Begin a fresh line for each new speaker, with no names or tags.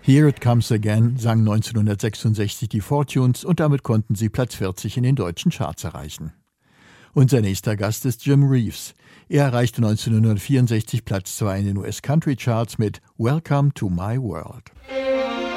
Here It Comes Again sang 1966 die Fortunes und damit konnten sie Platz 40 in den deutschen Charts erreichen. Unser nächster Gast ist Jim Reeves. Er erreichte 1964 Platz 2 in den US-Country-Charts mit Welcome to My World.